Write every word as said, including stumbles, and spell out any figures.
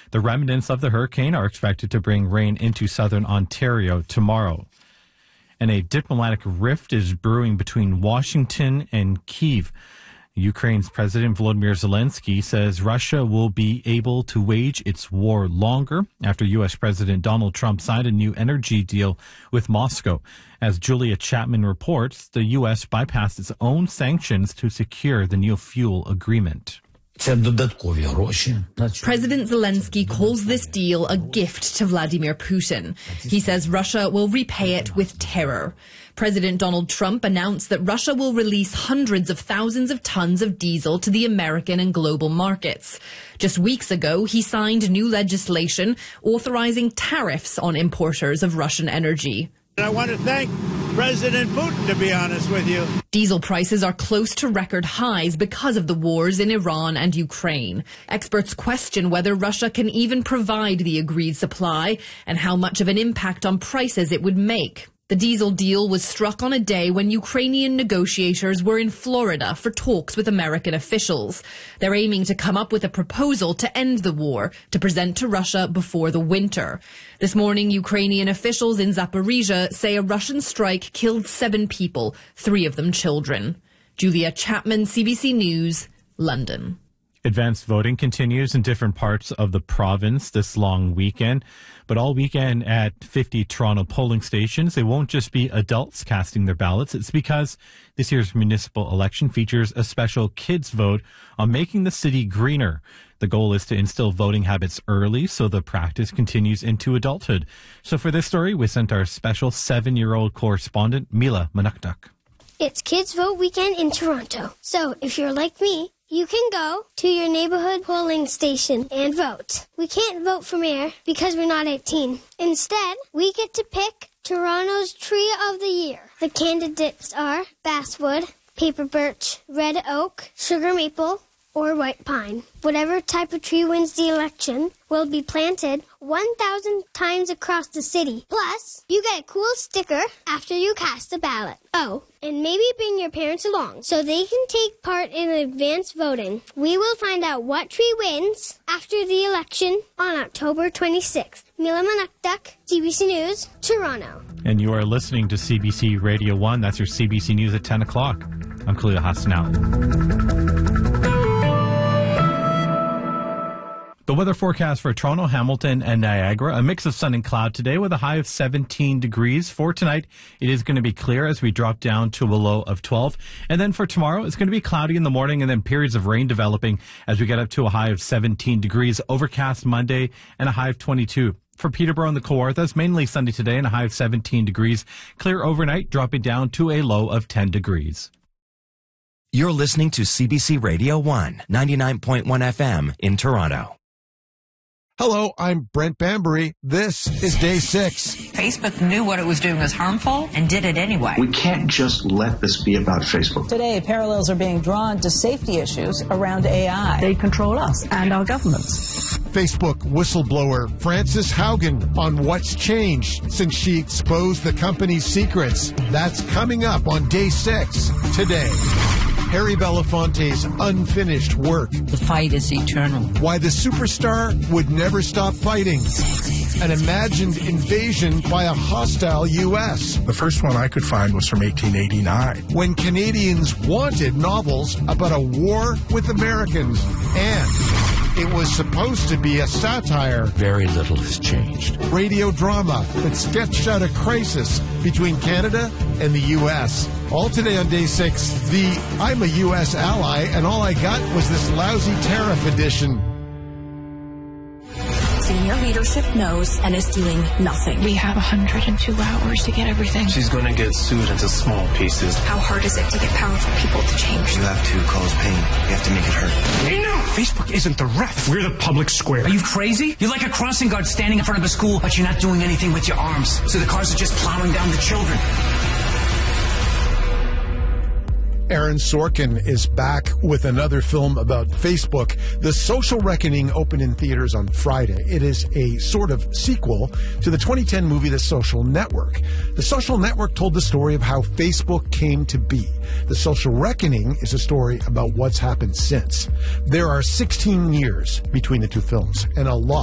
The remnants of the hurricane are expected to bring rain into southern Ontario tomorrow. And a diplomatic rift is brewing between Washington and Kyiv. Ukraine's President Volodymyr Zelensky says Russia will be able to wage its war longer after U S. President Donald Trump signed a new energy deal with Moscow. As Julia Chapman reports, the U S bypassed its own sanctions to secure the new fuel agreement. President Zelensky calls this deal a gift to Vladimir Putin. He says Russia will repay it with terror. President Donald Trump announced that Russia will release hundreds of thousands of tons of diesel to the American and global markets. Just weeks ago, he signed new legislation authorizing tariffs on importers of Russian energy. I want to thank President Putin, to be honest with you. Diesel prices are close to record highs because of the wars in Iran and Ukraine. Experts question whether Russia can even provide the agreed supply and how much of an impact on prices it would make. The diesel deal was struck on a day when Ukrainian negotiators were in Florida for talks with American officials. They're aiming to come up with a proposal to end the war to present to Russia before the winter. This morning, Ukrainian officials in Zaporizhia say a Russian strike killed seven people, three of them children. Julia Chapman, C B C News, London. Advanced voting continues in different parts of the province this long weekend, but all weekend at fifty Toronto polling stations, it won't just be adults casting their ballots. It's because this year's municipal election features a special kids vote on making the city greener. The goal is to instill voting habits early so the practice continues into adulthood. So for this story, we sent our special seven-year-old correspondent, Mila Manukduk. It's Kids Vote Weekend in Toronto. So if you're like me, you can go to your neighborhood polling station and vote. We can't vote for mayor because we're not eighteen. Instead, we get to pick Toronto's Tree of the Year. The candidates are basswood, paper birch, red oak, sugar maple, or white pine. Whatever type of tree wins the election will be planted one thousand times across the city. Plus, you get a cool sticker after you cast a ballot. Oh, and maybe bring your parents along so they can take part in advanced voting. We will find out what tree wins after the election on October twenty-sixth. Mila Manukduk, C B C News, Toronto. And you are listening to C B C Radio one. That's your C B C News at ten o'clock. I'm Khalil Hassanal. The weather forecast for Toronto, Hamilton, and Niagara, a mix of sun and cloud today with a high of seventeen degrees. For tonight, it is going to be clear as we drop down to a low of twelve. And then for tomorrow, it's going to be cloudy in the morning and then periods of rain developing as we get up to a high of seventeen degrees. Overcast Monday and a high of twenty-two. For Peterborough and the Kawarthas, mainly sunny today and a high of seventeen degrees. Clear overnight, dropping down to a low of ten degrees. You're listening to C B C Radio one, ninety-nine point one F M in Toronto. Hello, I'm Brent Bambury. This is Day six. Facebook knew what it was doing was harmful and did it anyway. We can't just let this be about Facebook. Today, parallels are being drawn to safety issues around A I. They control us and our governments. Facebook whistleblower Frances Haugen on what's changed since she exposed the company's secrets. That's coming up on Day six today. Harry Belafonte's unfinished work. The fight is eternal. Why the superstar would never stop fighting. An imagined invasion by a hostile U S. The first one I could find was from eighteen eighty-nine. When Canadians wanted novels about a war with Americans. And it was supposed to be a satire. Very little has changed. Radio drama that sketched out a crisis between Canada and the U S. All today on Day six, the I'm a U S ally and all I got was this lousy tariff edition. Senior leadership knows and is doing nothing. We have one hundred two hours to get everything. She's going to get sued into small pieces. How hard is it to get powerful people to change? You have to cause pain. You have to make it hurt. Enough! Facebook isn't the ref. We're the public square. Are you crazy? You're like a crossing guard standing in front of a school, but you're not doing anything with your arms. So the cars are just plowing down the children. Aaron Sorkin is back with another film about Facebook. The Social Reckoning opened in theaters on Friday. It is a sort of sequel to the twenty ten movie The Social Network. The Social Network told the story of how Facebook came to be. The Social Reckoning is a story about what's happened since. There are sixteen years between the two films, and a lot